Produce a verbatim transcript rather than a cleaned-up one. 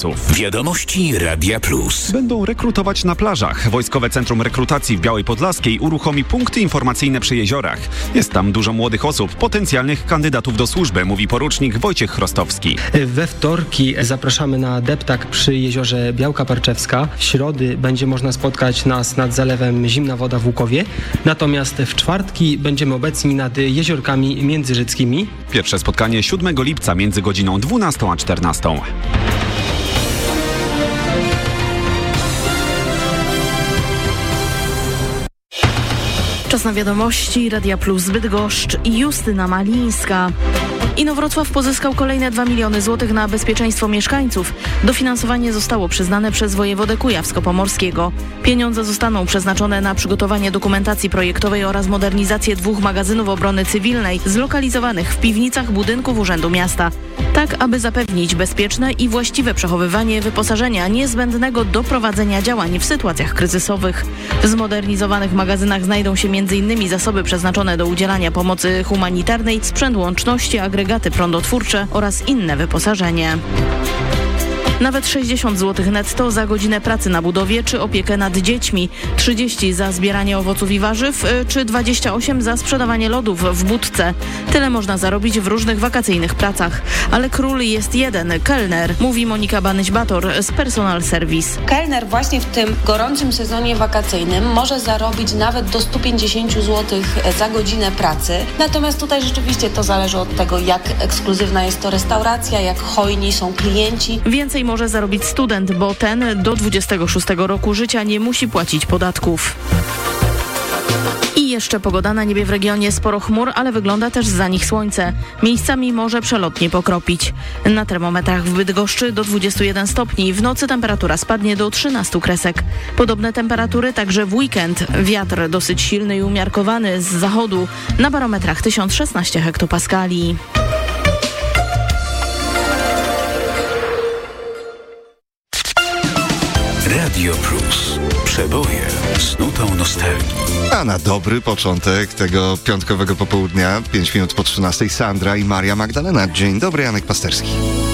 Wiadomości Radia Plus. Będą rekrutować na plażach. Wojskowe Centrum Rekrutacji w Białej Podlaskiej uruchomi punkty informacyjne przy jeziorach. Jest tam dużo młodych osób, potencjalnych kandydatów do służby, mówi porucznik Wojciech Chrostowski. We wtorki zapraszamy na deptak przy jeziorze Białka Parczewska. W środy będzie można spotkać nas nad zalewem Zimna Woda w Łukowie. Natomiast w czwartki będziemy obecni nad jeziorkami międzyżyckimi. Pierwsze spotkanie siódmego lipca między godziną dwunastą a czternastą. Czas na wiadomości Radia Plus Bydgoszcz i Justyna Malińska. Inowrocław pozyskał kolejne dwa miliony złotych na bezpieczeństwo mieszkańców. Dofinansowanie zostało przyznane przez wojewodę kujawsko-pomorskiego. Pieniądze zostaną przeznaczone na przygotowanie dokumentacji projektowej oraz modernizację dwóch magazynów obrony cywilnej zlokalizowanych w piwnicach budynków Urzędu Miasta. Tak, aby zapewnić bezpieczne i właściwe przechowywanie wyposażenia niezbędnego do prowadzenia działań w sytuacjach kryzysowych. W zmodernizowanych magazynach znajdą się między innymi zasoby przeznaczone do udzielania pomocy humanitarnej, sprzęt łączności, agregaty prądotwórcze oraz inne wyposażenie. Nawet sześćdziesiąt złotych netto za godzinę pracy na budowie czy opiekę nad dziećmi, trzydzieści za zbieranie owoców i warzyw, czy dwadzieścia osiem za sprzedawanie lodów w budce. Tyle można zarobić w różnych wakacyjnych pracach. Ale król jest jeden, kelner, mówi Monika Banyś-Bator z Personal Service. Kelner właśnie w tym gorącym sezonie wakacyjnym może zarobić nawet do stu pięćdziesięciu złotych za godzinę pracy. Natomiast tutaj rzeczywiście to zależy od tego, jak ekskluzywna jest to restauracja, jak hojni są klienci. Więcej może zarobić student, bo ten do dwudziestego szóstego roku życia nie musi płacić podatków. I jeszcze pogoda. Na niebie w regionie sporo chmur, ale wygląda też za nich słońce. Miejscami może przelotnie pokropić. Na termometrach w Bydgoszczy do dwudziestu jeden stopni. W nocy temperatura spadnie do trzynastu kresek. Podobne temperatury także w weekend. Wiatr dosyć silny i umiarkowany z zachodu. Na barometrach tysiąc szesnaście hektopaskali. Radio Plus. Przeboje z nutą nostalgii. A na dobry początek tego piątkowego popołudnia, pięć minut po trzynastej, Sandra i Maria Magdalena. Dzień dobry, Janek Pasterski.